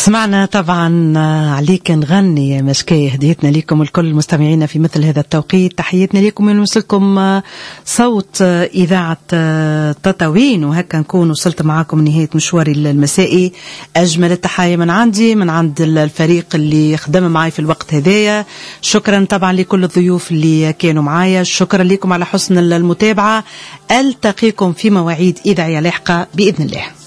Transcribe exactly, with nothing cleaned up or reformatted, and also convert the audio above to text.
سمعنا طبعا عليك نغني يا مشكاية، هديتنا لكم الكل المستمعين في مثل هذا التوقيت. تحياتنا لكم ونوصلكم صوت إذاعة تطاوين، وهكا نكون وصلت معاكم نهاية مشواري المسائي. أجمل التحية من عندي من عند الفريق اللي خدم معي في الوقت هذايا. شكرا طبعا لكل الضيوف اللي كانوا معايا، شكرا لكم على حسن المتابعة. ألتقيكم في مواعيد إذاعية لاحقة بإذن الله.